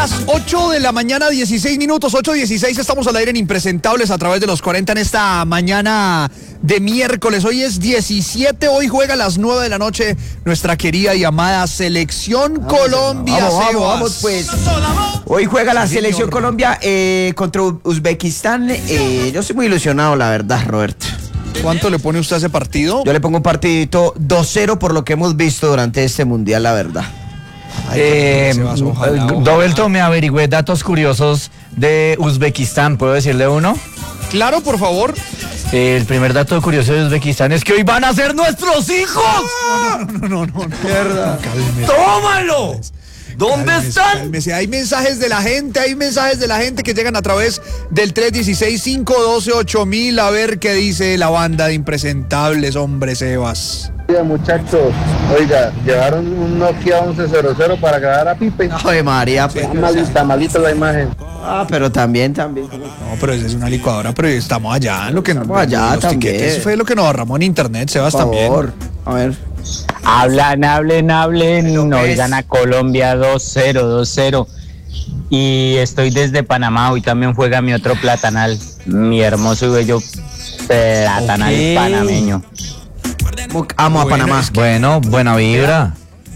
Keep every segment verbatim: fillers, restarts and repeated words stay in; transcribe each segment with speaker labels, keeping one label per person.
Speaker 1: Las ocho de la mañana, dieciséis minutos, ocho dieciséis, estamos al aire en Impresentables a través de los cuarenta en esta mañana de miércoles. Hoy es diecisiete, hoy juega a las nueve de la noche nuestra querida y amada Selección vamos, Colombia.
Speaker 2: Vamos, vamos, vamos, pues. Hoy juega la sí, Selección señor. Colombia eh, contra Uzbekistán. Eh, yo estoy muy ilusionado, la verdad, Roberto.
Speaker 1: ¿Cuánto le pone usted a ese partido?
Speaker 2: Yo le pongo un partidito dos cero por lo que hemos visto durante este mundial, la verdad.
Speaker 3: Ay, eh, Dobelto, me averigüé datos curiosos de Uzbekistán, ¿puedo decirle uno?
Speaker 1: Claro, por favor.
Speaker 3: Eh, el primer dato curioso de Uzbekistán es que hoy van a ser nuestros hijos.
Speaker 1: No, no, no, no, no,
Speaker 3: mierda. No, ¡tómalo! ¿Dónde cálmese, están?
Speaker 1: Cálmese. Hay mensajes de la gente, hay mensajes de la gente que llegan a través del tres uno seis, cinco uno dos, ocho mil. A ver qué dice la banda de Impresentables, hombre Sebas.
Speaker 4: Muchachos, oiga, llevaron un Nokia once cero cero para grabar a Pipe.
Speaker 2: Ay, María, pues,
Speaker 4: está malita, malita la imagen.
Speaker 2: Ah, pero también, también.
Speaker 1: No, pero esa es una licuadora, pero estamos allá en lo que
Speaker 2: estamos allá también.
Speaker 1: Eso fue lo que nos ahorramos en internet, Sebas,
Speaker 2: por favor.
Speaker 1: También.
Speaker 2: A ver.
Speaker 5: Hablan, hablen, hablen. Hoy gana Colombia dos cero, dos cero. Y estoy desde Panamá. Hoy también juega mi otro platanal, mi hermoso y bello platanal okay. panameño.
Speaker 2: Amo a Panamá.
Speaker 3: Es que, bueno, buena vibra.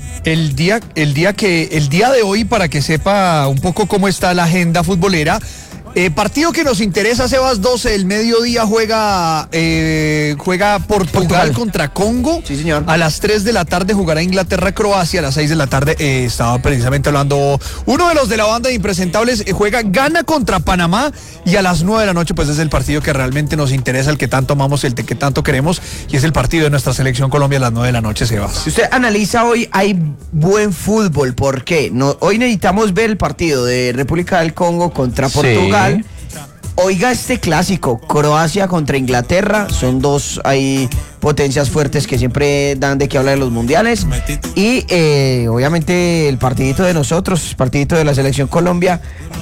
Speaker 1: El día, el día que, el día de hoy, para que sepa un poco cómo está la agenda futbolera, eh, partido que nos interesa, Sebas, doce, el mediodía juega, eh, juega Portugal, Portugal contra Congo.
Speaker 2: Sí, señor.
Speaker 1: A las tres de la tarde jugará Inglaterra-Croacia. A las seis de la tarde, eh, estaba precisamente hablando uno de los de la banda de Impresentables, eh, juega Ghana contra Panamá. Y a las nueve de la noche, pues es el partido que realmente nos interesa, el que tanto amamos, el que tanto queremos, y es el partido de nuestra Selección Colombia a las nueve de la noche, Sebas.
Speaker 2: Si usted analiza hoy, hay buen fútbol. ¿Por qué? No, hoy necesitamos ver el partido de República del Congo contra Portugal. Sí. Oiga este clásico, Croacia contra Inglaterra, son dos hay potencias fuertes que siempre dan de qué hablar de los mundiales. Y eh, obviamente el partidito de nosotros, el partidito de la Selección Colombia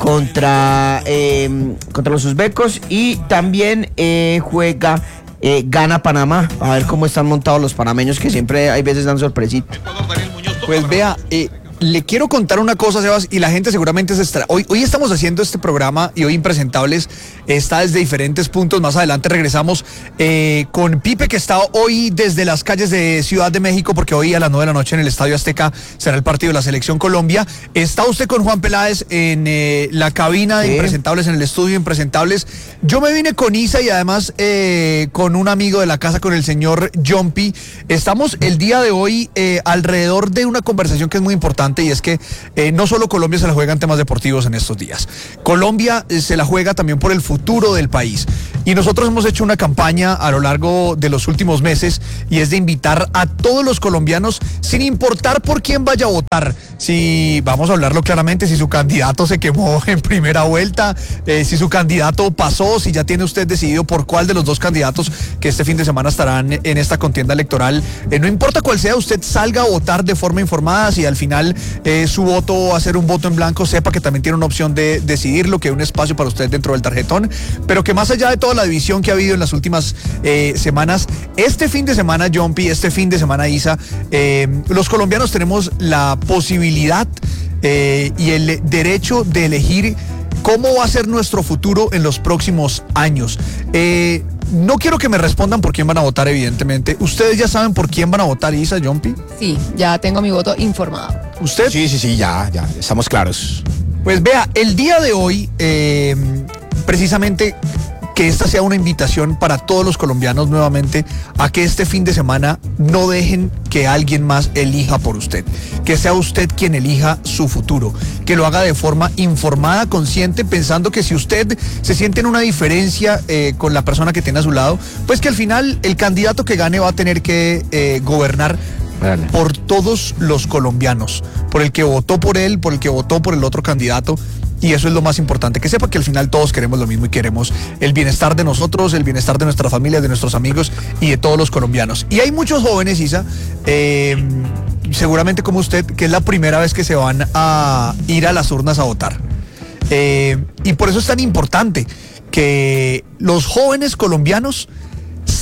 Speaker 2: contra, eh, contra los uzbecos. Y también eh, juega, eh, gana Panamá, a ver cómo están montados los panameños, que siempre hay veces dan sorpresita.
Speaker 1: Pues vea, eh, le quiero contar una cosa, Sebas, y la gente seguramente se estará... Hoy, hoy estamos haciendo este programa y hoy Impresentables está desde diferentes puntos. Más adelante regresamos eh, con Pipe, que está hoy desde las calles de Ciudad de México, porque hoy a las nueve de la noche en el Estadio Azteca será el partido de la Selección Colombia. Está usted con Juan Peláez en eh, la cabina de sí. Impresentables, en el estudio de Impresentables. Yo me vine con Isa y además eh, con un amigo de la casa, con el señor Jumpy. Estamos el día de hoy eh, alrededor de una conversación que es muy importante, y es que eh, no solo Colombia se la juega en temas deportivos en estos días. Colombia eh, se la juega también por el futuro del país. Y nosotros hemos hecho una campaña a lo largo de los últimos meses, y es de invitar a todos los colombianos, sin importar por quién vaya a votar, si, vamos a hablarlo claramente, si su candidato se quemó en primera vuelta, eh, si su candidato pasó, si ya tiene usted decidido por cuál de los dos candidatos que este fin de semana estarán en esta contienda electoral. Eh, no importa cuál sea, usted salga a votar de forma informada. Si al final Eh, su voto va a ser un voto en blanco, sepa que también tiene una opción de decidirlo, que hay un espacio para usted dentro del tarjetón, pero que más allá de toda la división que ha habido en las últimas eh, semanas, este fin de semana, Jumpy, este fin de semana, Isa, eh, los colombianos tenemos la posibilidad eh, y el derecho de elegir cómo va a ser nuestro futuro en los próximos años. Eh, no quiero que me respondan por quién van a votar, evidentemente. ¿Ustedes ya saben por quién van a votar, Isa, Jumpy?
Speaker 6: Sí, ya tengo mi voto informado.
Speaker 1: ¿Usted?
Speaker 3: Sí, sí, sí, ya, ya, estamos claros.
Speaker 1: Pues vea, el día de hoy, eh, precisamente, que esta sea una invitación para todos los colombianos nuevamente a que este fin de semana no dejen que alguien más elija por usted, que sea usted quien elija su futuro, que lo haga de forma informada, consciente, pensando que si usted se siente en una diferencia eh, con la persona que tiene a su lado, pues que al final el candidato que gane va a tener que eh, gobernar Vale. por todos los colombianos, por el que votó por él, por el que votó por el otro candidato. Y eso es lo más importante, que sepa que al final todos queremos lo mismo y queremos el bienestar de nosotros, el bienestar de nuestras familias, de nuestros amigos y de todos los colombianos. Y hay muchos jóvenes, Isa, eh, seguramente como usted, que es la primera vez que se van a ir a las urnas a votar. Eh, y por eso es tan importante que los jóvenes colombianos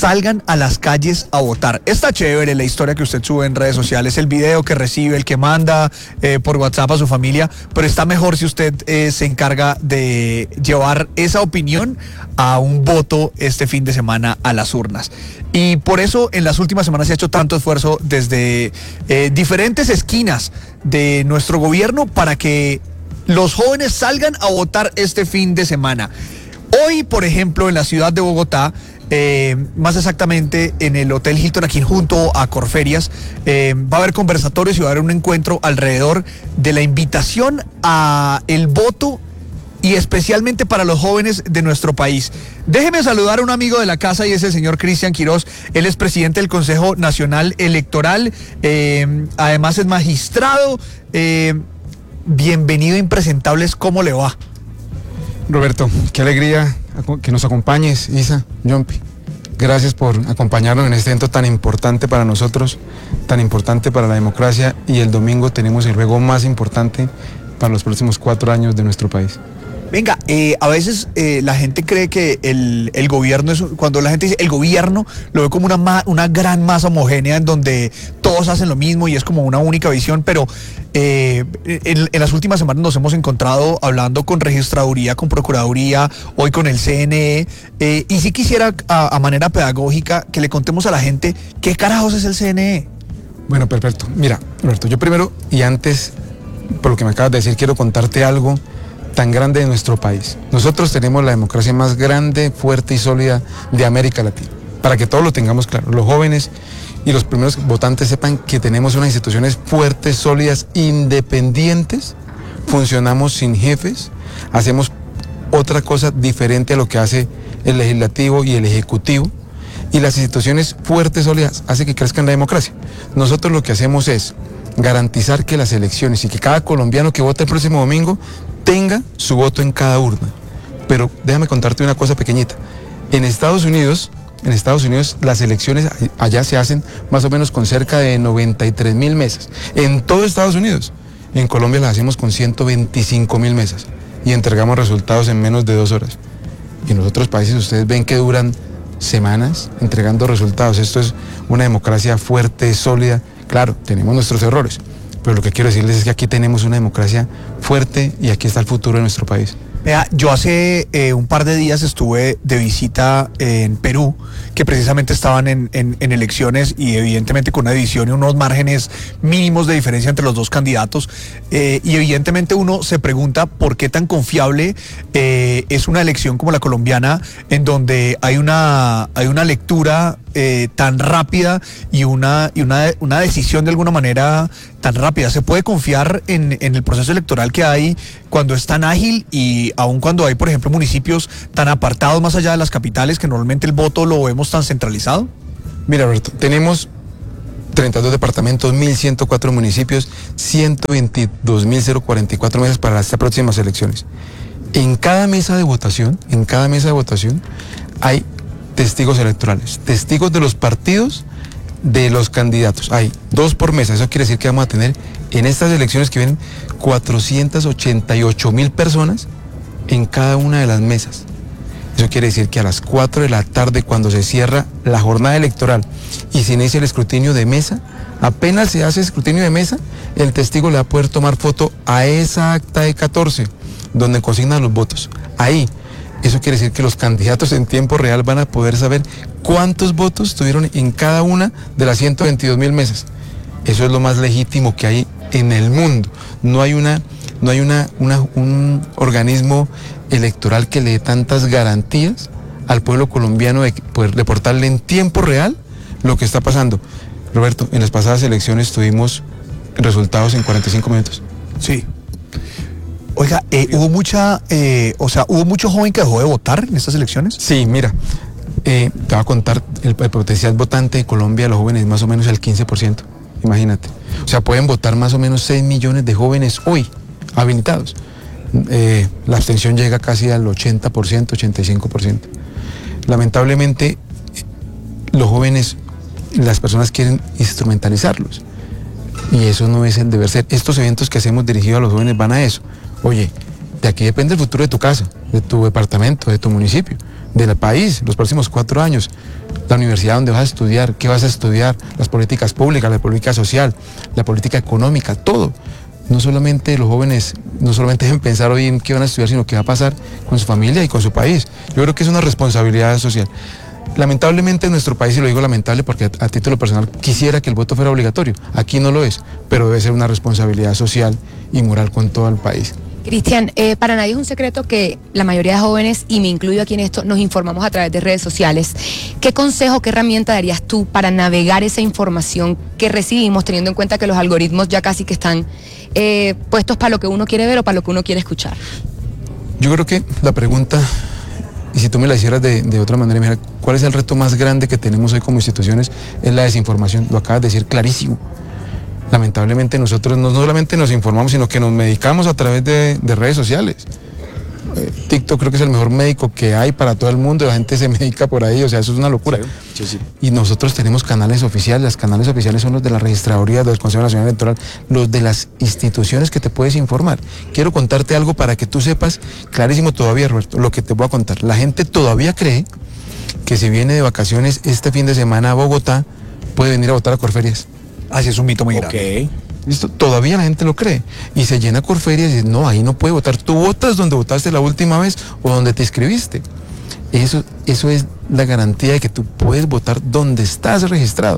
Speaker 1: salgan a las calles a votar. Está chévere la historia que usted sube en redes sociales, el video que recibe, el que manda eh, por WhatsApp a su familia, pero está mejor si usted eh, se encarga de llevar esa opinión a un voto este fin de semana a las urnas. Y por eso en las últimas semanas se ha hecho tanto esfuerzo desde eh, diferentes esquinas de nuestro gobierno para que los jóvenes salgan a votar este fin de semana. Hoy, por ejemplo, en la ciudad de Bogotá, eh, más exactamente en el Hotel Hilton, aquí junto a Corferias, eh, va a haber conversatorios y va a haber un encuentro alrededor de la invitación a el voto y especialmente para los jóvenes de nuestro país. Déjeme saludar a un amigo de la casa y es el señor Cristian Quiroz. Él es presidente del Consejo Nacional Electoral, eh, además es magistrado. Eh, bienvenido a Impresentables, ¿cómo le va?
Speaker 7: Roberto, qué alegría que nos acompañes, Isa, Yompi. Gracias por acompañarnos en este evento tan importante para nosotros, tan importante para la democracia, y el domingo tenemos el juego más importante para los próximos cuatro años de nuestro país.
Speaker 1: Venga, eh, a veces eh, la gente cree que el, el gobierno es, cuando la gente dice el gobierno, lo ve como una, ma, una gran masa homogénea en donde todos hacen lo mismo y es como una única visión, pero eh, en, en las últimas semanas nos hemos encontrado hablando con registraduría, con procuraduría, hoy con el C N E, eh, y sí quisiera a, a manera pedagógica que le contemos a la gente qué carajos es el C N E.
Speaker 7: Bueno, perfecto. Mira, Roberto, yo primero y antes, por lo que me acabas de decir, quiero contarte algo tan grande de nuestro país. Nosotros tenemos la democracia más grande, fuerte y sólida de América Latina. Para que todos lo tengamos claro, los jóvenes y los primeros votantes sepan que tenemos unas instituciones fuertes, sólidas, independientes, funcionamos sin jefes, hacemos otra cosa diferente a lo que hace el legislativo y el ejecutivo, y las instituciones fuertes, sólidas, hacen que crezca la democracia. Nosotros lo que hacemos es garantizar que las elecciones y que cada colombiano que vote el próximo domingo tenga su voto en cada urna. Pero déjame contarte una cosa pequeñita. En Estados Unidos, en Estados Unidos las elecciones allá se hacen más o menos con cerca de noventa y tres mil mesas. En todo Estados Unidos. En Colombia las hacemos con ciento veinticinco mil mesas y entregamos resultados en menos de dos horas. Y en los otros países ustedes ven que duran semanas entregando resultados. Esto es una democracia fuerte, sólida. Claro, tenemos nuestros errores, pero lo que quiero decirles es que aquí tenemos una democracia fuerte y aquí está el futuro de nuestro país.
Speaker 1: Vea, yo hace eh, un par de días estuve de visita en Perú, que precisamente estaban en, en, en elecciones y evidentemente con una división y unos márgenes mínimos de diferencia entre los dos candidatos, eh, y evidentemente uno se pregunta por qué tan confiable eh, es una elección como la colombiana, en donde hay una, hay una lectura eh, tan rápida y una, y una, una decisión de alguna manera tan rápida. ¿Se puede confiar en, en el proceso electoral que hay cuando es tan ágil y aun cuando hay, por ejemplo, municipios tan apartados más allá de las capitales que normalmente el voto lo vemos tan centralizado?
Speaker 7: Mira, Roberto, tenemos treinta y dos departamentos, mil ciento cuatro municipios, ciento veintidós mil cuarenta y cuatro mesas para las próximas elecciones. En cada mesa de votación, en cada mesa de votación hay testigos electorales, testigos de los partidos, de los candidatos. Hay dos por mesa. Eso quiere decir que vamos a tener en estas elecciones que vienen cuatrocientas ochenta y ocho mil personas en cada una de las mesas. Eso quiere decir que a las cuatro de la tarde, cuando se cierra la jornada electoral y se inicia el escrutinio de mesa, apenas se hace escrutinio de mesa, el testigo le va a poder tomar foto a esa acta de catorce, donde consignan los votos. Ahí. Eso quiere decir que los candidatos en tiempo real van a poder saber cuántos votos tuvieron en cada una de las ciento veintidós mil mesas. Eso es lo más legítimo que hay en el mundo. No hay una, no hay una, una, un organismo electoral que le dé tantas garantías al pueblo colombiano de poder reportarle en tiempo real lo que está pasando. Roberto, en las pasadas elecciones tuvimos resultados en cuarenta y cinco minutos.
Speaker 1: Sí. Oiga, eh, hubo mucha, eh, o sea, hubo mucho joven que dejó de votar en estas elecciones.
Speaker 7: Sí, mira, eh, te voy a contar, el, el potencial votante de Colombia, los jóvenes, más o menos el quince por ciento, imagínate. O sea, pueden votar más o menos seis millones de jóvenes hoy, habilitados. Eh, la abstención llega casi al ochenta por ciento, ochenta y cinco por ciento. Lamentablemente, los jóvenes, las personas quieren instrumentalizarlos. Y eso no es el deber ser. Estos eventos que hacemos dirigidos a los jóvenes van a eso. Oye, de aquí depende el futuro de tu casa, de tu departamento, de tu municipio. del país los próximos cuatro años. La universidad donde vas a estudiar, qué vas a estudiar, las políticas públicas, la política social, la política económica, todo. No solamente los jóvenes, no solamente deben pensar hoy en qué van a estudiar, sino qué va a pasar con su familia y con su país. Yo creo que es una responsabilidad social. Lamentablemente en nuestro país, y lo digo lamentable porque a, a título personal quisiera que el voto fuera obligatorio. Aquí no lo es, pero debe ser una responsabilidad social y moral con todo el país.
Speaker 6: Cristian, eh, para nadie es un secreto que la mayoría de jóvenes, y me incluyo aquí en esto, nos informamos a través de redes sociales. ¿Qué consejo, qué herramienta darías tú para navegar esa información que recibimos, teniendo en cuenta que los algoritmos ya casi que están eh, puestos para lo que uno quiere ver o para lo que uno quiere escuchar?
Speaker 7: Yo creo que la pregunta, y si tú me la hicieras de, de otra manera, mira, ¿cuál es el reto más grande que tenemos hoy como instituciones? Es la desinformación, lo acabas de decir clarísimo. Lamentablemente nosotros no solamente nos informamos, sino que nos medicamos a través de, de redes sociales. Eh, TikTok creo que es el mejor médico que hay para todo el mundo, la gente se medica por ahí, o sea, eso es una locura. Sí, sí, sí. Y nosotros tenemos canales oficiales, los canales oficiales son los de la registraduría, del Consejo Nacional Electoral, los de las instituciones que te puedes informar. Quiero contarte algo para que tú sepas, clarísimo todavía, Roberto, lo que te voy a contar. La gente todavía cree que si viene de vacaciones este fin de semana a Bogotá, puede venir a votar a Corferias.
Speaker 1: Así es un mito muy grande.
Speaker 7: ¿Listo? Todavía la gente lo cree. Y se llena Corferias y dice, no, ahí no puede votar. Tú votas donde votaste la última vez o donde te inscribiste. Eso, eso es la garantía de que tú puedes votar donde estás registrado.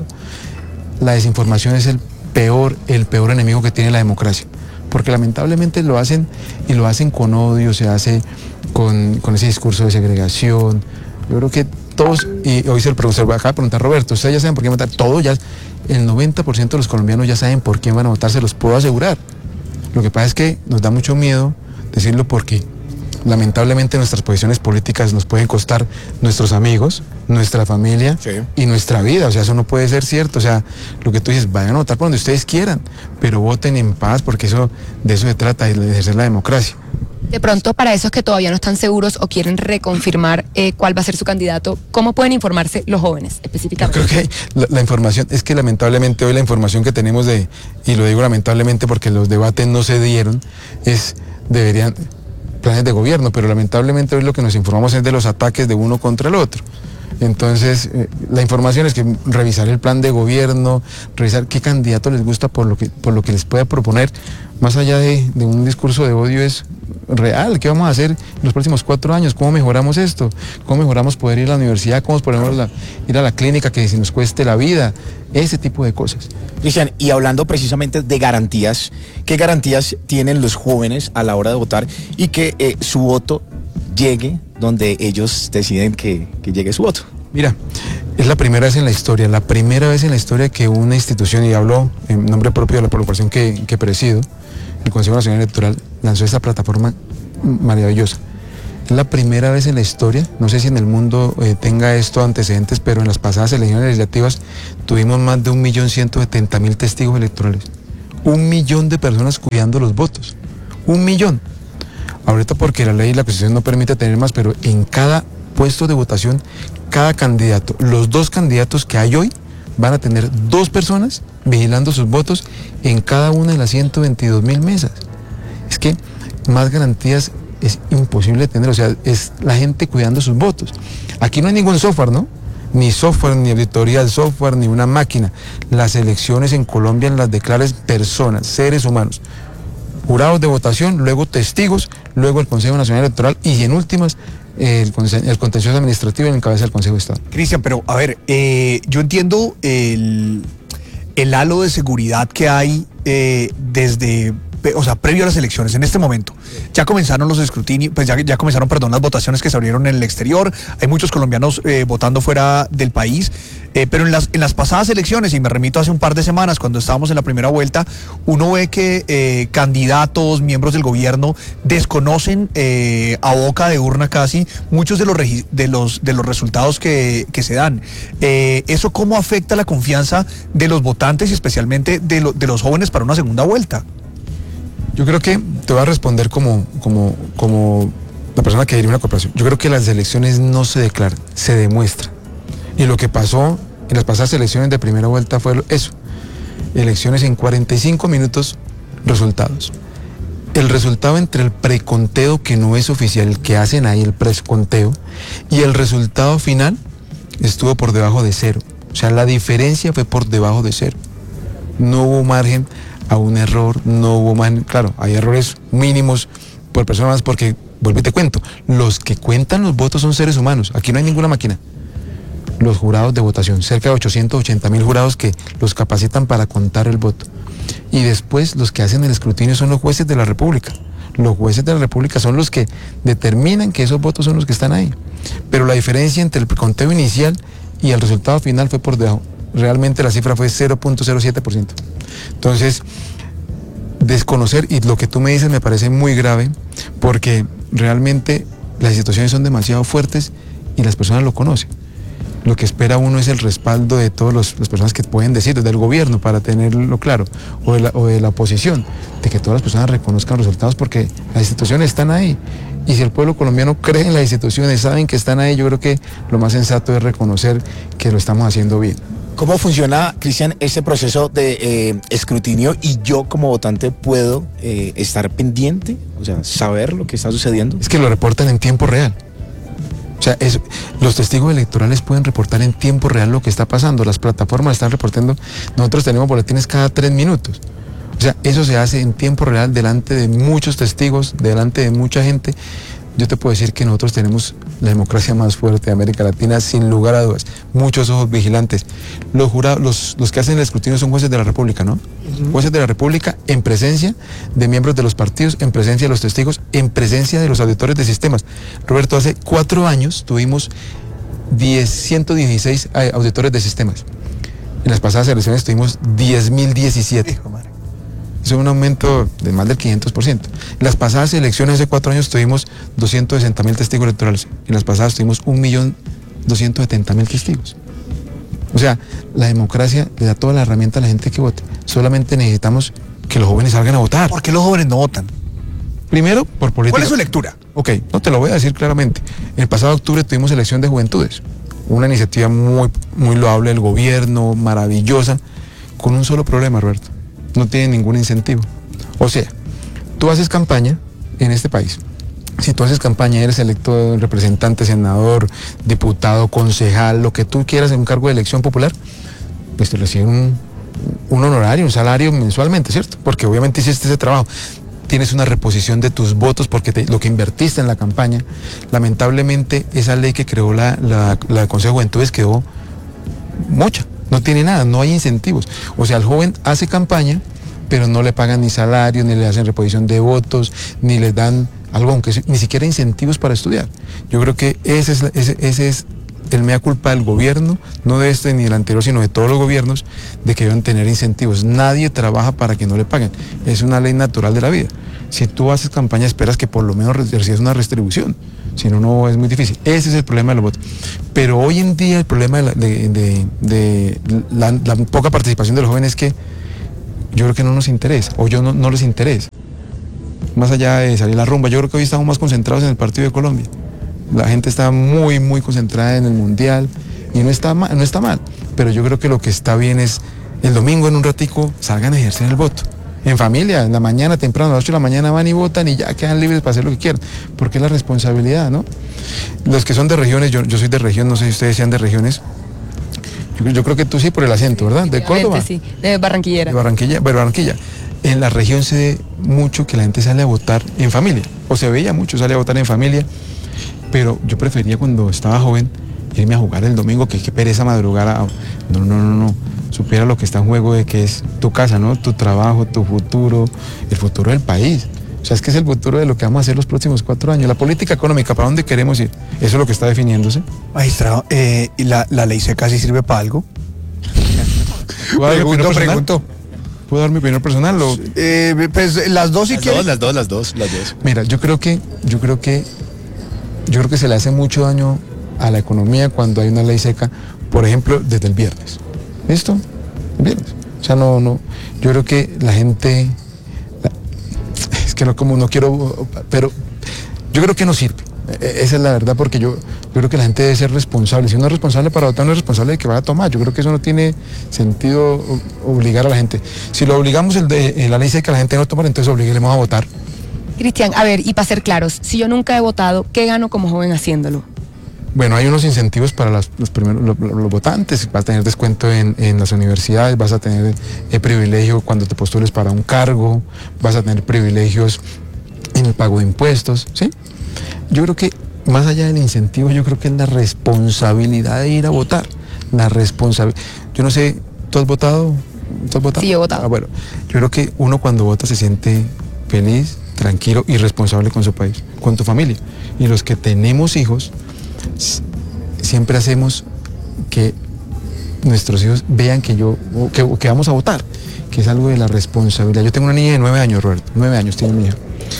Speaker 7: La desinformación es el peor, el peor enemigo que tiene la democracia. Porque lamentablemente lo hacen y lo hacen con odio, se hace con, con ese discurso de segregación. Yo creo que todos, y hoy se el profesor acaba de preguntar, Roberto, ustedes ya saben por quién votar, todos ya, el noventa por ciento de los colombianos ya saben por quién van a votar, se los puedo asegurar. Lo que pasa es que nos da mucho miedo decirlo porque lamentablemente nuestras posiciones políticas nos pueden costar nuestros amigos, nuestra familia sí. y nuestra vida, o sea, eso no puede ser cierto, o sea, lo que tú dices, vayan a votar por donde ustedes quieran, pero voten en paz porque eso, de eso se trata, de ejercer la democracia.
Speaker 6: De pronto, para esos que todavía no están seguros o quieren reconfirmar eh, cuál va a ser su candidato, ¿cómo pueden informarse los jóvenes específicamente?
Speaker 7: Yo creo que la, la información, es que lamentablemente hoy la información que tenemos de, y lo digo lamentablemente porque los debates no se dieron, es, deberían, planes de gobierno, pero lamentablemente hoy lo que nos informamos es de los ataques de uno contra el otro. Entonces, eh, la información es que revisar el plan de gobierno, revisar qué candidato les gusta por lo que, por lo que les pueda proponer, más allá de, de un discurso de odio es real. ¿Qué vamos a hacer en los próximos cuatro años? ¿Cómo mejoramos esto? ¿Cómo mejoramos poder ir a la universidad? ¿Cómo podemos la, ir a la clínica que si nos cueste la vida? Ese tipo de cosas.
Speaker 8: Cristian, y hablando precisamente de garantías, ¿qué garantías tienen los jóvenes a la hora de votar y que eh, su voto llegue donde ellos deciden que, que llegue su voto?
Speaker 7: Mira, es la primera vez en la historia, la primera vez en la historia que una institución, y hablo en nombre propio de la población que, que presido, el Consejo Nacional Electoral, lanzó esta plataforma maravillosa. Es la primera vez en la historia, no sé si en el mundo eh, tenga esto antecedentes, pero en las pasadas elecciones legislativas tuvimos más de un millón ciento setenta mil testigos electorales. Un millón de personas cuidando los votos. Un millón. Ahorita porque la ley y la Constitución no permite tener más, pero en cada puesto de votación, cada candidato, los dos candidatos que hay hoy, van a tener dos personas vigilando sus votos en cada una de las ciento veintidós mil mesas. Es que más garantías es imposible tener, o sea, es la gente cuidando sus votos. Aquí no hay ningún software, ¿no? Ni software, ni auditoría del software, ni una máquina. Las elecciones en Colombia las declaran personas, seres humanos. Jurados de votación, luego testigos, luego el Consejo Nacional Electoral y en últimas el, el contencioso administrativo en cabeza del Consejo de Estado.
Speaker 1: Cristian, pero a ver, eh, yo entiendo el, el halo de seguridad que hay eh, desde, o sea, previo a las elecciones, en este momento. Ya comenzaron los escrutinios, pues ya, ya comenzaron, perdón, las votaciones que se abrieron en el exterior, hay muchos colombianos eh, votando fuera del país, eh, pero en las, en las pasadas elecciones, y me remito hace un par de semanas, cuando estábamos en la primera vuelta, uno ve que eh, candidatos, miembros del gobierno, desconocen eh, a boca de urna casi muchos de los, de los, de los resultados que, que se dan. Eh, ¿Eso cómo afecta la confianza de los votantes y especialmente de, lo, de los jóvenes para una segunda vuelta?
Speaker 7: Yo creo que te voy a responder como, como, como la persona que dirige una corporación. Yo creo que las elecciones no se declaran, se demuestran. Y lo que pasó en las pasadas elecciones de primera vuelta fue eso. Elecciones en cuarenta y cinco minutos, resultados. el resultado entre el preconteo, que no es oficial, el que hacen ahí, el preconteo, y el resultado final estuvo por debajo de cero. O sea, la diferencia fue por debajo de cero. No hubo margen a un error, no hubo margen, claro, hay errores mínimos por personas, porque, vuelvo y te cuento, los que cuentan los votos son seres humanos, aquí no hay ninguna máquina. Los jurados de votación, cerca de ochocientos ochenta mil jurados que los capacitan para contar el voto. Y después los que hacen el escrutinio son los jueces de la República. Los jueces de la República son los que determinan que esos votos son los que están ahí. Pero la diferencia entre el conteo inicial y el resultado final fue por debajo. Realmente la cifra fue cero punto cero siete por ciento. Entonces, desconocer, y lo que tú me dices me parece muy grave, porque realmente las situaciones son demasiado fuertes y las personas lo conocen. Lo que espera uno es el respaldo de todas las personas que pueden decir, desde el gobierno, para tenerlo claro, o de, la, o de la oposición, de que todas las personas reconozcan los resultados, porque las instituciones están ahí. Y si el pueblo colombiano cree en las instituciones, saben que están ahí, yo creo que lo más sensato es reconocer que lo estamos haciendo bien.
Speaker 8: ¿Cómo funciona, Cristian, este proceso de eh, escrutinio, y yo como votante puedo eh, estar pendiente, o sea, saber lo que está sucediendo?
Speaker 7: Es que lo reportan en tiempo real. O sea, es, los testigos electorales pueden reportar en tiempo real lo que está pasando, las plataformas están reportando, nosotros tenemos boletines cada tres minutos. O sea, eso se hace en tiempo real delante de muchos testigos, delante de mucha gente. Yo te puedo decir que nosotros tenemos la democracia más fuerte de América Latina, sin lugar a dudas. Muchos ojos vigilantes. Los jurados, los, los que hacen el escrutinio son jueces de la República, ¿no? Uh-huh. Jueces de la República en presencia de miembros de los partidos, en presencia de los testigos, en presencia de los auditores de sistemas. Roberto, hace cuatro años tuvimos ciento dieciséis auditores de sistemas. En las pasadas elecciones tuvimos diez mil diecisiete. Eso es un aumento de más del quinientos por ciento. En las pasadas elecciones hace cuatro años tuvimos doscientos sesenta mil testigos electorales. En las pasadas tuvimos un millón doscientos setenta mil testigos. O sea, la democracia le da toda la herramienta a la gente que vote. Solamente necesitamos que los jóvenes salgan a votar.
Speaker 1: ¿Por qué los jóvenes no votan?
Speaker 7: Primero, por política.
Speaker 1: ¿Cuál es su lectura?
Speaker 7: Ok, no te lo voy a decir claramente. El pasado octubre tuvimos elección de juventudes. Una iniciativa muy, muy loable del gobierno, maravillosa, con un solo problema, Roberto. No tiene ningún incentivo. O sea, tú haces campaña en este país. Si tú haces campaña, eres electo representante, senador, diputado, concejal, lo que tú quieras en un cargo de elección popular, pues te reciben un, un honorario, un salario mensualmente, ¿cierto? Porque obviamente hiciste ese trabajo. Tienes una reposición de tus votos porque te, lo que invertiste en la campaña. Lamentablemente, esa ley que creó la, la, la Consejo de Juventudes quedó mocha. No tiene nada, no hay incentivos. O sea, el joven hace campaña, pero no le pagan ni salario, ni le hacen reposición de votos, ni le dan algo, aunque ni siquiera incentivos para estudiar. Yo creo que ese es, ese, ese es el mea culpa del gobierno, no de este ni del anterior, sino de todos los gobiernos, de que deben tener incentivos. Nadie trabaja para que no le paguen. Es una ley natural de la vida. Si tú haces campaña, esperas que por lo menos recibas una retribución. Si no, no es muy difícil. Ese es el problema de los votos. Pero hoy en día el problema de la, de, de, de la, la poca participación de los jóvenes es que yo creo que no nos interesa, o yo no, no les interesa. Más allá de salir la rumba, yo creo que hoy estamos más concentrados en el partido de Colombia. La gente está muy, muy concentrada en el Mundial y no está mal, no está mal. Pero yo creo que lo que está bien es el domingo en un ratico salgan a ejercer el voto. En familia, en la mañana, temprano, a las ocho de la mañana van y votan y ya quedan libres para hacer lo que quieran, porque es la responsabilidad, ¿no? Los que son de regiones, yo, yo soy de región, no sé si ustedes sean de regiones. Yo, yo creo que tú sí por el acento, ¿verdad? ¿De Córdoba?
Speaker 6: Sí, de Barranquillera.
Speaker 7: De Barranquilla, pero Barranquilla. En la región se ve mucho que la gente sale a votar en familia, o se veía mucho sale a votar en familia, pero yo prefería cuando estaba joven irme a jugar el domingo, que qué pereza madrugar a... No, no, no, no. Supiera lo que está en juego, de que es tu casa, ¿no? Tu trabajo, tu futuro, el futuro del país. O sea, es que es el futuro de lo que vamos a hacer los próximos cuatro años. La política económica, ¿para dónde queremos ir? Eso es lo que está definiéndose.
Speaker 1: Magistrado, eh, ¿y la, la ley seca sí sirve para algo?
Speaker 7: Pregunto, pregunto. ¿Puedo dar mi opinión personal? O...
Speaker 1: Eh, pues las dos si quieres.
Speaker 8: Las dos, las dos, las dos.
Speaker 7: Mira, yo creo que, yo creo que, yo creo que se le hace mucho daño a la economía cuando hay una ley seca, por ejemplo, desde el viernes. ¿Listo? El viernes. O sea, no, no. Yo creo que la gente, la, es que no, como no quiero, pero yo creo que no sirve. Esa es la verdad, porque yo, yo creo que la gente debe ser responsable. Si uno es responsable para votar, no es responsable de que vaya a tomar. Yo creo que eso no tiene sentido obligar a la gente. Si lo obligamos el de, en la ley seca a la gente no tomar, entonces obliguemos a votar.
Speaker 6: Cristian, a ver, y para ser claros, si yo nunca he votado, ¿qué gano como joven haciéndolo?
Speaker 7: Bueno, hay unos incentivos para las- los, primeros, los, los votantes, vas a tener descuento en, en las universidades, vas a tener eh, privilegio cuando te postules para un cargo, vas a tener privilegios en el pago de impuestos, ¿sí? Yo creo que más allá del incentivo, yo creo que es la responsabilidad de ir a votar, la responsabilidad. Yo no sé, ¿tú has votado? ¿Tú has votado?
Speaker 6: Sí, yo he votado.
Speaker 7: Ah, bueno, yo creo que uno cuando vota se siente feliz, tranquilo y responsable con su país, con tu familia. Y los que tenemos hijos, siempre hacemos que nuestros hijos vean que yo que, que vamos a votar, que es algo de la responsabilidad. Yo tengo una niña de nueve años, Roberto, nueve años tiene mi hija,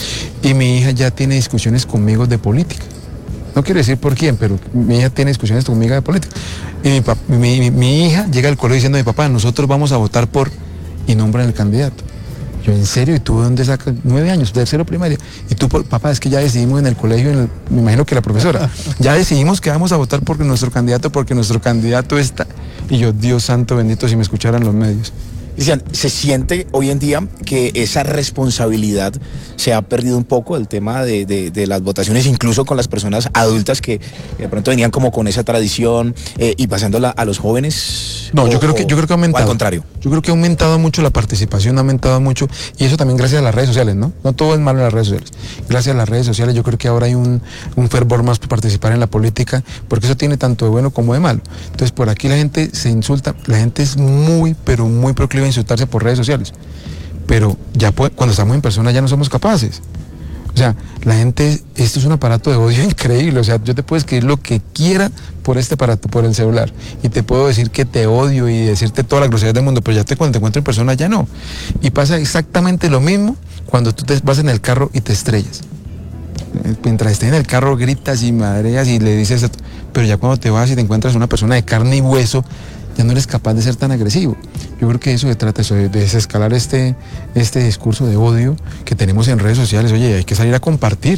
Speaker 7: y mi hija ya tiene discusiones conmigo de política. No quiero decir por quién, pero mi hija tiene discusiones conmigo de política. Y mi, pap- mi, mi- mi hija llega al colegio diciendo a mi papá, nosotros vamos a votar por, y nombran el candidato. Yo, ¿en serio? ¿Y tú de dónde sacas? Nueve años, tercero primaria. Y tú, por- papá, es que ya decidimos en el colegio, en el- me imagino que la profesora, ya decidimos que vamos a votar por nuestro candidato, porque nuestro candidato está. Y yo, Dios santo bendito, si me escucharan los medios.
Speaker 8: Cristian, ¿se siente hoy en día que esa responsabilidad se ha perdido un poco del tema de, de- de las votaciones, incluso con las personas adultas que de pronto venían como con esa tradición eh, y pasándola a los jóvenes?
Speaker 7: No,
Speaker 8: O-
Speaker 7: yo creo que yo creo que ha
Speaker 8: o
Speaker 7: aumentado.
Speaker 8: al contrario.
Speaker 7: Yo creo que ha aumentado mucho la participación, ha aumentado mucho, y eso también gracias a las redes sociales, ¿no? No todo es malo en las redes sociales. Gracias a las redes sociales yo creo que ahora hay un, un fervor más por participar en la política, porque eso tiene tanto de bueno como de malo. Entonces por aquí la gente se insulta, la gente es muy, pero muy proclive a insultarse por redes sociales. Pero ya puede- cuando estamos en persona ya no somos capaces. O sea, la gente, esto es un aparato de odio increíble. O sea, yo te puedo escribir lo que quiera por este aparato, por el celular. Y te puedo decir que te odio y decirte toda la grosería del mundo, pero ya te, cuando te encuentro en persona ya no. Y pasa exactamente lo mismo cuando tú te vas en el carro y te estrellas. Mientras estés en el carro gritas y madreas y le dices, pero ya cuando te vas y te encuentras una persona de carne y hueso, ya no eres capaz de ser tan agresivo. Yo creo que eso se trata, eso, de desescalar este, este discurso de odio que tenemos en redes sociales. Oye, hay que salir a compartir.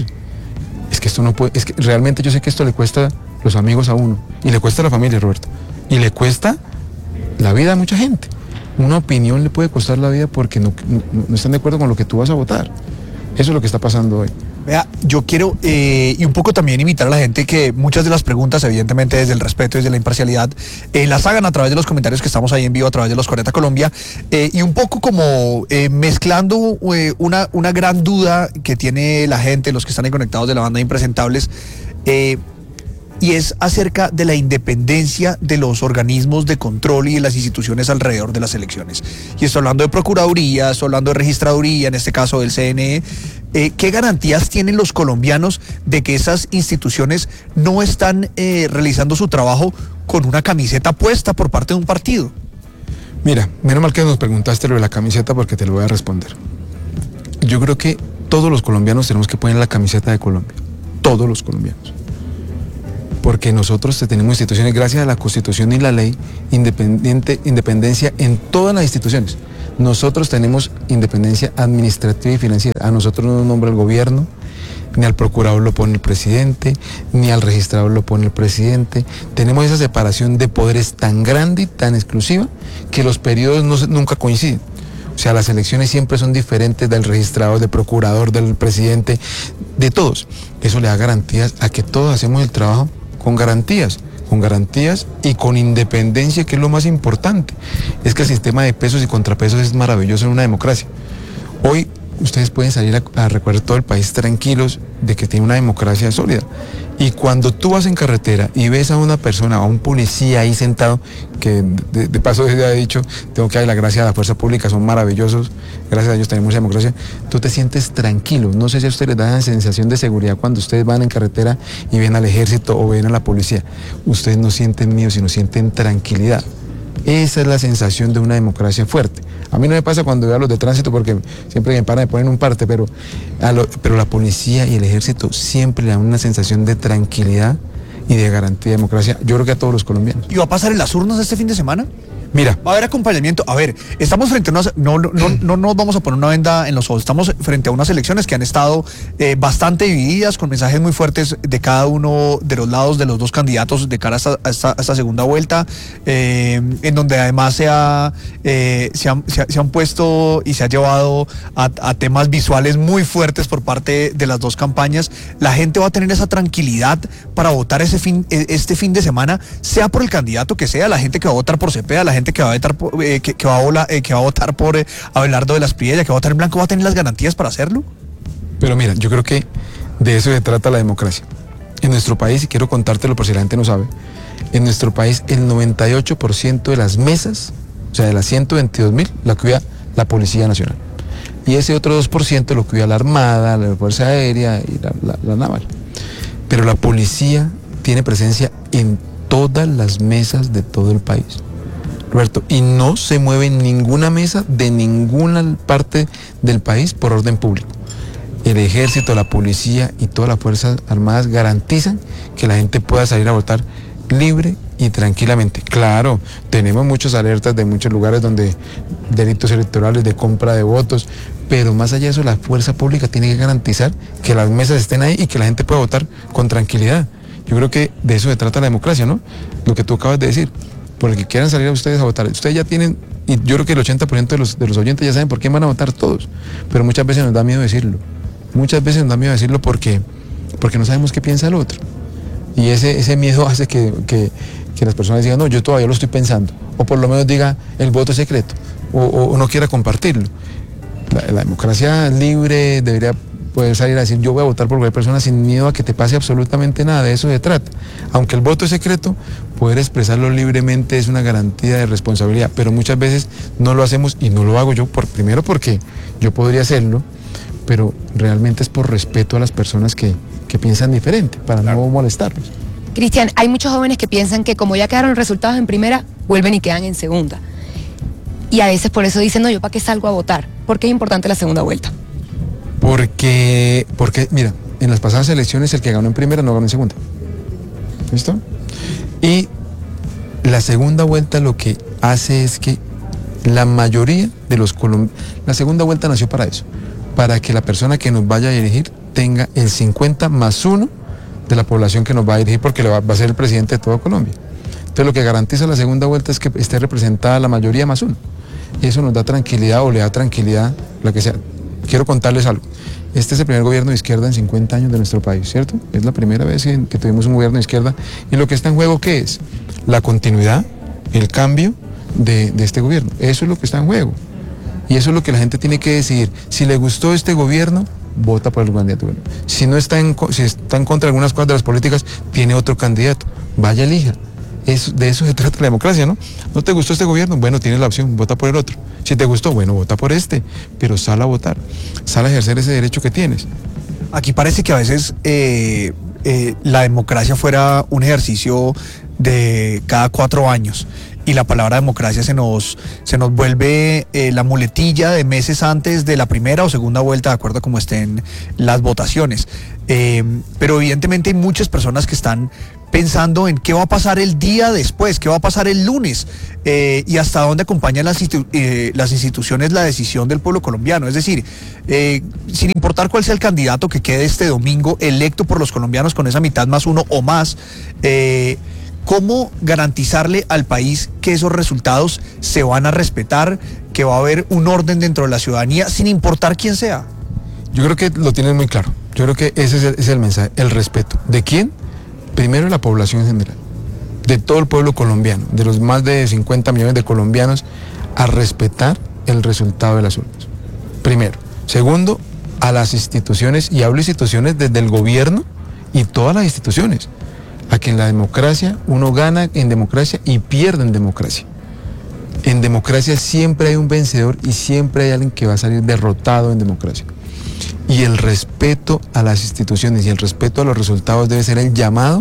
Speaker 7: Es que esto no puede, es que realmente yo sé que esto le cuesta los amigos a uno, y le cuesta a la familia, Roberto, y le cuesta la vida a mucha gente. Una opinión le puede costar la vida porque no, no, no están de acuerdo con lo que tú vas a votar. Eso es lo que está pasando hoy.
Speaker 1: Vea, yo quiero, eh, y un poco también invitar a la gente que muchas de las preguntas, evidentemente desde el respeto, desde la imparcialidad, eh, las hagan a través de los comentarios que estamos ahí en vivo, a través de los cuarenta Colombia, eh, y un poco como eh, mezclando eh, una, una gran duda que tiene la gente, los que están ahí conectados de la banda de Impresentables, eh, y es acerca de la independencia de los organismos de control y de las instituciones alrededor de las elecciones. Y estoy hablando de Procuraduría, estoy hablando de Registraduría, en este caso del C N E. Eh, ¿Qué garantías tienen los colombianos de que esas instituciones no están eh, realizando su trabajo con una camiseta puesta por parte de un partido?
Speaker 7: Mira, menos mal que nos preguntaste lo de la camiseta porque te lo voy a responder. Yo creo que todos los colombianos tenemos que poner la camiseta de Colombia. Todos los colombianos. Porque nosotros tenemos instituciones, gracias a la Constitución y la ley, independiente, independencia en todas las instituciones. Nosotros tenemos independencia administrativa y financiera. A nosotros no nos nombra el gobierno, ni al procurador lo pone el presidente, ni al registrador lo pone el presidente. Tenemos esa separación de poderes tan grande y tan exclusiva que los periodos no, nunca coinciden. O sea, las elecciones siempre son diferentes del registrador, del procurador, del presidente, de todos. Eso le da garantías a que todos hacemos el trabajo con garantías, con garantías y con independencia, que es lo más importante. Es que el sistema de pesos y contrapesos es maravilloso en una democracia. Hoy ustedes pueden salir a, a recorrer todo el país tranquilos de que tiene una democracia sólida. Y cuando tú vas en carretera y ves a una persona, a un policía ahí sentado, que de, de paso desde ha dicho, tengo que dar la gracia a la fuerza pública, son maravillosos, gracias a ellos tenemos mucha democracia, tú te sientes tranquilo. No sé si a ustedes les da esa sensación de seguridad cuando ustedes van en carretera y ven al ejército o ven a la policía. Ustedes no sienten miedo, sino sienten tranquilidad. Esa es la sensación de una democracia fuerte. A mí no me pasa cuando veo a los de tránsito porque siempre me paran me ponen un parte, pero, a lo, pero la policía y el ejército siempre le dan una sensación de tranquilidad y de garantía de democracia. Yo creo que a todos los colombianos.
Speaker 1: ¿Y va a pasar en las urnas este fin de semana?
Speaker 7: Mira.
Speaker 1: Va a haber acompañamiento. A ver, estamos frente a unas. No, no, no, no nos vamos a poner una venda en los ojos. Estamos frente a unas elecciones que han estado eh, bastante divididas, con mensajes muy fuertes de cada uno de los lados de los dos candidatos de cara a esta, a esta, a esta segunda vuelta, eh, en donde además se, ha, eh, se, han, se, ha, se han puesto y se ha llevado a, a temas visuales muy fuertes por parte de las dos campañas. La gente va a tener esa tranquilidad para votar ese fin, este fin de semana, sea por el candidato que sea, la gente que va a votar por Cepeda, la gente que va a votar por, eh, que, que, va a vola, eh, que va a votar por eh, Abelardo de las Priellas, que va a votar en blanco, va a tener las garantías para hacerlo.
Speaker 7: Pero mira, yo creo que de eso se trata la democracia. En nuestro país, y quiero contártelo por si la gente no sabe, en nuestro país el noventa y ocho por ciento de las mesas, o sea, de las ciento veintidós mil, la cuida la Policía Nacional. Y ese otro dos por ciento lo cuida la Armada, la Fuerza Aérea y la, la, la Naval. Pero la policía tiene presencia en todas las mesas de todo el país, Roberto, y no se mueve en ninguna mesa de ninguna parte del país por orden público. El ejército, la policía y todas las fuerzas armadas garantizan que la gente pueda salir a votar libre y tranquilamente. Claro, tenemos muchas alertas de muchos lugares donde delitos electorales, de compra de votos, pero más allá de eso, la fuerza pública tiene que garantizar que las mesas estén ahí y que la gente pueda votar con tranquilidad. Yo creo que de eso se trata la democracia, ¿no? Lo que tú acabas de decir, por el que quieran salir a ustedes a votar. Ustedes ya tienen, y yo creo que el ochenta por ciento de los, de los oyentes ya saben por qué van a votar todos, pero muchas veces nos da miedo decirlo. Muchas veces nos da miedo decirlo porque, porque no sabemos qué piensa el otro. Y ese, ese miedo hace que, que, que las personas digan, no, yo todavía lo estoy pensando. O por lo menos diga el voto es secreto, o, o, o no quiera compartirlo. La, la democracia libre debería poder salir a decir, yo voy a votar por cualquier persona sin miedo a que te pase absolutamente nada. De eso se trata. Aunque el voto es secreto, poder expresarlo libremente es una garantía de responsabilidad, pero muchas veces no lo hacemos, y no lo hago yo, por, primero porque yo podría hacerlo, pero realmente es por respeto a las personas que, que piensan diferente, para claro. no molestarlos.
Speaker 6: Cristian, hay muchos jóvenes que piensan que como ya quedaron resultados en primera, vuelven y quedan en segunda. Y a veces por eso dicen, no, yo para qué salgo a votar. ¿Por qué es importante la segunda vuelta?
Speaker 7: Porque, porque, mira, en las pasadas elecciones el que ganó en primera no ganó en segunda. ¿Listo? Y la segunda vuelta lo que hace es que la mayoría de los colombianos, la segunda vuelta nació para eso, para que la persona que nos vaya a dirigir tenga el cincuenta más uno de la población que nos va a dirigir, porque le va, va a ser el presidente de toda Colombia. Entonces lo que garantiza la segunda vuelta es que esté representada la mayoría más uno. Y eso nos da tranquilidad, o le da tranquilidad, lo que sea. Quiero contarles algo. Este es el primer gobierno de izquierda en cincuenta años de nuestro país, ¿cierto? Es la primera vez que, que tuvimos un gobierno de izquierda. Y lo que está en juego, ¿qué es? La continuidad, el cambio de, de este gobierno. Eso es lo que está en juego. Y eso es lo que la gente tiene que decidir. Si le gustó este gobierno, vota por el candidato. Si no está en, si está en contra de algunas cosas de las políticas, tiene otro candidato. Vaya, elija. Es, de eso se trata la democracia, ¿no? ¿No te gustó este gobierno? Bueno, tienes la opción, vota por el otro. Si te gustó, bueno, vota por este, pero sal a votar, sal a ejercer ese derecho que tienes.
Speaker 1: Aquí parece que a veces eh, eh, la democracia fuera un ejercicio de cada cuatro años. Y la palabra democracia se nos, se nos vuelve eh, la muletilla de meses antes de la primera o segunda vuelta, de acuerdo a cómo estén las votaciones. Eh, pero evidentemente hay muchas personas que están pensando en qué va a pasar el día después, qué va a pasar el lunes, eh, y hasta dónde acompañan las, institu eh, las instituciones la decisión del pueblo colombiano. Es decir, eh, sin importar cuál sea el candidato que quede este domingo electo por los colombianos con esa mitad más uno o más, eh, ¿cómo garantizarle al país que esos resultados se van a respetar, que va a haber un orden dentro de la ciudadanía, sin importar quién sea?
Speaker 7: Yo creo que lo tienen muy claro. Yo creo que ese es el, ese es el mensaje, el respeto. ¿De quién? Primero, la población en general, de todo el pueblo colombiano, de los más de cincuenta millones de colombianos, a respetar el resultado de las urnas. Primero. Segundo, a las instituciones, y hablo de instituciones desde el gobierno y todas las instituciones, a que en la democracia uno gana en democracia y pierde en democracia. En democracia siempre hay un vencedor y siempre hay alguien que va a salir derrotado en democracia. Y el respeto a las instituciones y el respeto a los resultados debe ser el llamado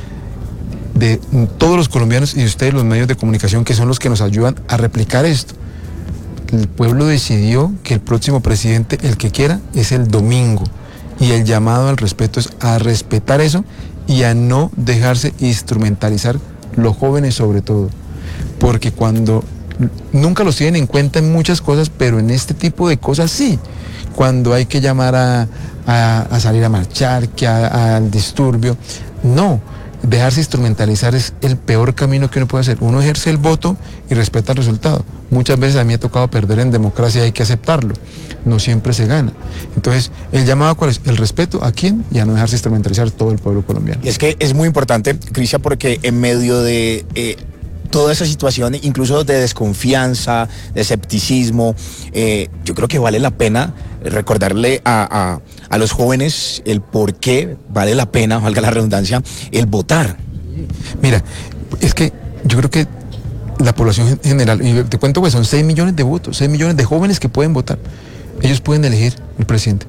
Speaker 7: de todos los colombianos y de ustedes, los medios de comunicación, que son los que nos ayudan a replicar esto. El pueblo decidió que el próximo presidente, el que quiera, es el domingo. Y el llamado al respeto es a respetar eso y a no dejarse instrumentalizar, los jóvenes sobre todo, porque cuando nunca los tienen en cuenta en muchas cosas, pero en este tipo de cosas sí, cuando hay que llamar a, a, a salir a marchar, que a, al disturbio, no. Dejarse instrumentalizar es el peor camino que uno puede hacer. Uno ejerce el voto y respeta el resultado. Muchas veces a mí me ha tocado perder en democracia, hay que aceptarlo. No siempre se gana. Entonces, el llamado, ¿cuál es? El respeto a quién y a no dejarse instrumentalizar todo el pueblo colombiano.
Speaker 8: Y es que es muy importante, Cristian, porque en medio de eh, toda esa situación, incluso de desconfianza, de escepticismo, eh, yo creo que vale la pena recordarle a, a, a los jóvenes el por qué vale la pena, valga la redundancia, el votar.
Speaker 7: Mira, es que yo creo que la población general, y te cuento que son seis millones de votos, seis millones de jóvenes que pueden votar. Ellos pueden elegir el presidente.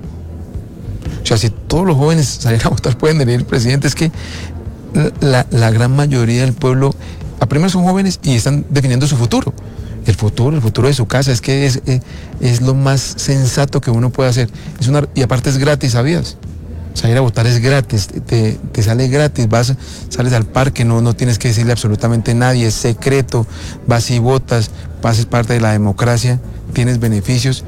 Speaker 7: O sea, si todos los jóvenes salieran a votar, pueden elegir el presidente. Es que la, la gran mayoría del pueblo, a primero son jóvenes y están definiendo su futuro. El futuro, el futuro de su casa, es que es, es, es lo más sensato que uno puede hacer. Es una, y aparte es gratis, ¿sabías? Salir a votar es gratis, te, te sale gratis, vas, sales al parque, no, no tienes que decirle absolutamente a nadie, es secreto, vas y votas, haces parte de la democracia, tienes beneficios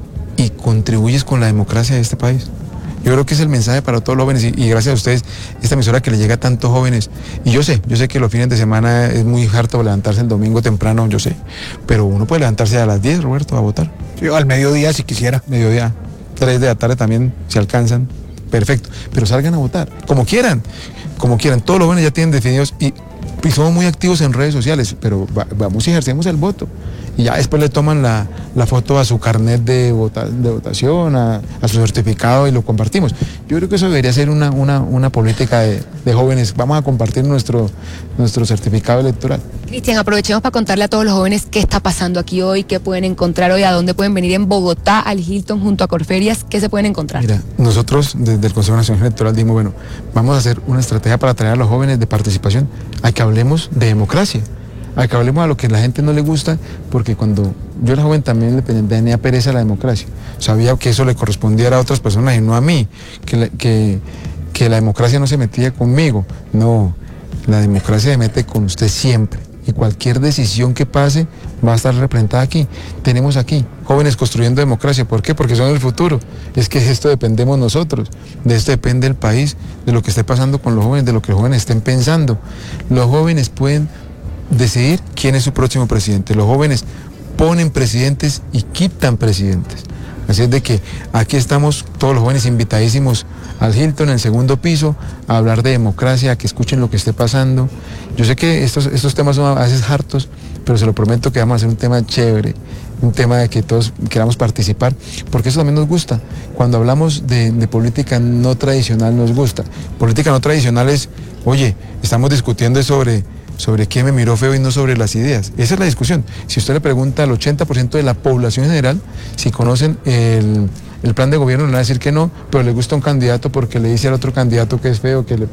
Speaker 7: y contribuyes con la democracia de este país. Yo creo que es el mensaje para todos los jóvenes y, y gracias a ustedes, esta emisora que le llega a tantos jóvenes. Y yo sé, yo sé que los fines de semana es muy harto levantarse el domingo temprano, yo sé. Pero uno puede levantarse a las diez, Roberto, a votar.
Speaker 1: Sí, al mediodía si quisiera.
Speaker 7: Mediodía, tres de la tarde también, si alcanzan. Perfecto. Pero salgan a votar, como quieran, como quieran. Todos los jóvenes ya tienen definidos y, y somos muy activos en redes sociales, pero va, vamos y ejercemos el voto. Y ya después le toman la, la foto a su carnet de, vota, de votación, a, a su certificado y lo compartimos. Yo creo que eso debería ser una, una, una política de, de jóvenes. Vamos a compartir nuestro, nuestro certificado electoral.
Speaker 6: Cristian, aprovechemos para contarle a todos los jóvenes qué está pasando aquí hoy, qué pueden encontrar hoy, a dónde pueden venir en Bogotá, al Hilton, junto a Corferias, qué se pueden encontrar.
Speaker 7: Mira, nosotros desde el Consejo Nacional Electoral dijimos, bueno, vamos a hacer una estrategia para atraer a los jóvenes de participación, a que hablemos de democracia. A que hablemos a lo que a la gente no le gusta, porque cuando yo era joven también le tenía pereza a la democracia. Sabía que eso le correspondía a otras personas y no a mí, que la, que, que la democracia no se metía conmigo. No, la democracia se mete con usted siempre. Y cualquier decisión que pase va a estar representada aquí. Tenemos aquí jóvenes construyendo democracia. ¿Por qué? Porque son el futuro. Es que de esto dependemos nosotros. De esto depende el país, de lo que esté pasando con los jóvenes, de lo que los jóvenes estén pensando. Los jóvenes pueden decidir quién es su próximo presidente. Los jóvenes ponen presidentes y quitan presidentes. Así es de que aquí estamos todos los jóvenes invitadísimos al Hilton, en el segundo piso, a hablar de democracia, a que escuchen lo que esté pasando. Yo sé que estos, estos temas son a veces hartos, pero se lo prometo que vamos a hacer un tema chévere, un tema de que todos queramos participar, porque eso también nos gusta. Cuando hablamos de, de política no tradicional nos gusta. Política no tradicional es, oye, estamos discutiendo sobre... sobre quién me miró feo y no sobre las ideas. Esa es la discusión. Si usted le pregunta al ochenta por ciento de la población general si conocen el, el plan de gobierno, le van a decir que no, pero le gusta un candidato porque le dice al otro candidato que es feo, que le...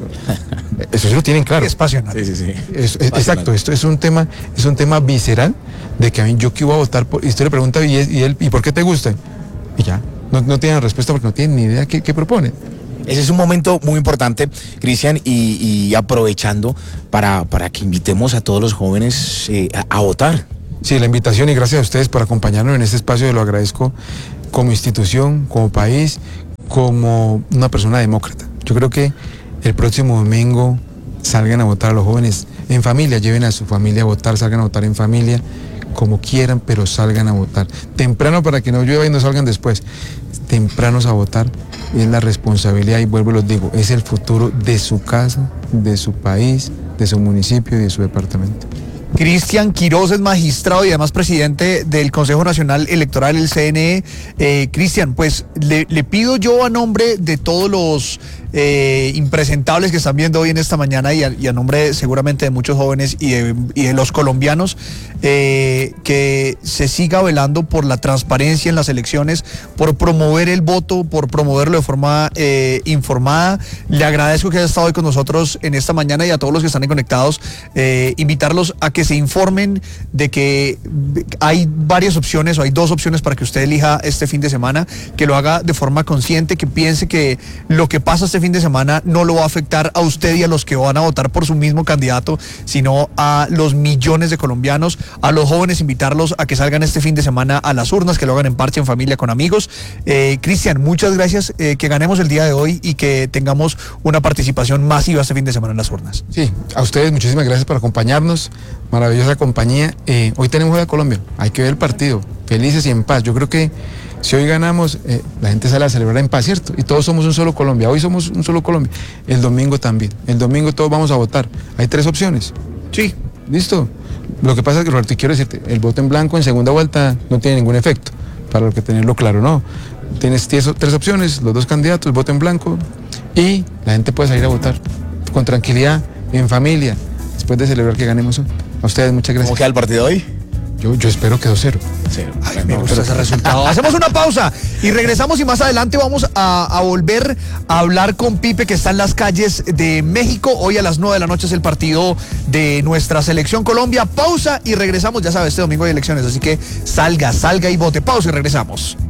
Speaker 7: Eso sí lo tienen claro.
Speaker 1: Es pasional.
Speaker 8: Sí, sí, sí.
Speaker 7: Es, es, exacto, esto es un tema, es un tema visceral de que a mí yo que iba a votar por, y usted le pregunta y, y él, ¿y por qué te gusta? Y ya, no, no tienen respuesta porque no tienen ni idea qué, qué propone.
Speaker 8: Ese es un momento muy importante, Cristian, y, y aprovechando para, para que invitemos a todos los jóvenes eh, a, a votar.
Speaker 7: Sí, la invitación y gracias a ustedes por acompañarnos en este espacio, yo lo agradezco como institución, como país, como una persona demócrata. Yo creo que el próximo domingo salgan a votar a los jóvenes en familia, lleven a su familia a votar, salgan a votar en familia, como quieran, pero salgan a votar. Temprano para que no llueva y no salgan después. Tempranos a votar es la responsabilidad y vuelvo y los digo, es el futuro de su casa, de su país, de su municipio y de su departamento.
Speaker 1: Cristian Quiroz es magistrado y además presidente del Consejo Nacional Electoral, el C N E. Eh, Cristian, pues le, le pido yo a nombre de todos los eh, impresentables que están viendo hoy en esta mañana y a, y a nombre seguramente de muchos jóvenes y de, y de los colombianos, eh, que se siga velando por la transparencia en las elecciones, por promover el voto, por promoverlo de forma eh, informada. Le agradezco que haya estado hoy con nosotros en esta mañana y a todos los que están ahí conectados, eh, invitarlos a que se informen de que hay varias opciones o hay dos opciones para que usted elija este fin de semana, que lo haga de forma consciente, que piense que lo que pasa este este fin de semana no lo va a afectar a usted y a los que van a votar por su mismo candidato, sino a los millones de colombianos, a los jóvenes, invitarlos a que salgan este fin de semana a las urnas, que lo hagan en parche, en familia, con amigos. Eh, Cristian, muchas gracias, eh, que ganemos el día de hoy y que tengamos una participación masiva este fin de semana en las urnas.
Speaker 7: Sí, a ustedes muchísimas gracias por acompañarnos, maravillosa compañía. Eh, hoy tenemos a Colombia, hay que ver el partido, felices y en paz. Yo creo que si hoy ganamos, eh, la gente sale a celebrar en paz, ¿cierto? Y todos somos un solo Colombia, hoy somos un solo Colombia, el domingo también, el domingo todos vamos a votar. Hay tres opciones.
Speaker 1: Sí.
Speaker 7: ¿Listo? Lo que pasa es que, Roberto, y quiero decirte, el voto en blanco en segunda vuelta no tiene ningún efecto, para lo que tenerlo claro, ¿no? Tienes tres opciones, los dos candidatos, voto en blanco, y la gente puede salir a votar con tranquilidad, en familia, después de celebrar que ganemos hoy. A ustedes muchas gracias.
Speaker 8: ¿Cómo queda el partido hoy?
Speaker 7: Yo, yo espero que dos cero.
Speaker 1: Ay, me gusta ese resultado. Hacemos una pausa y regresamos, y más adelante vamos a, a volver a hablar con Pipe, que está en las calles de México. Hoy a las nueve de la noche es el partido de nuestra selección Colombia. Pausa y regresamos. Ya sabes, este domingo hay elecciones, así que salga, salga y vote. Pausa y regresamos.